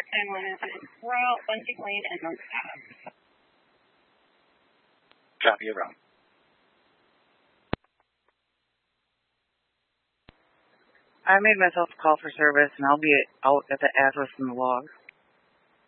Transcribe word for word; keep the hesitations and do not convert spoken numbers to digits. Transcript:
and one is in Route, Bunting Lane, and North Ave. Copy it, Rob. I made myself a call for service, and I'll be out at the address in the log.